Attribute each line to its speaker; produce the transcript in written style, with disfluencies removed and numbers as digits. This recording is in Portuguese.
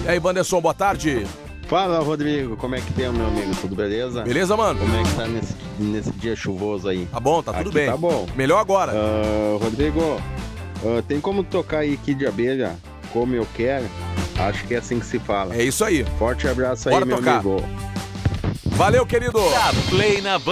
Speaker 1: E aí, Wanderson, boa tarde.
Speaker 2: Fala, Rodrigo, como é que tem, meu amigo? Tudo beleza?
Speaker 1: Beleza, mano?
Speaker 2: Como é que tá nesse dia chuvoso aí?
Speaker 1: Tá bom, tá tudo
Speaker 2: Aqui
Speaker 1: bem.
Speaker 2: tá bom.
Speaker 1: Melhor agora.
Speaker 2: Rodrigo, tem como tocar aí Kid de Abelha, Como Eu Quero? Acho que é assim que se fala.
Speaker 1: É isso aí.
Speaker 2: Forte abraço aí,
Speaker 1: Bora
Speaker 2: meu
Speaker 1: tocar.
Speaker 2: amigo.
Speaker 1: Valeu, querido.
Speaker 3: Dá Play na Band.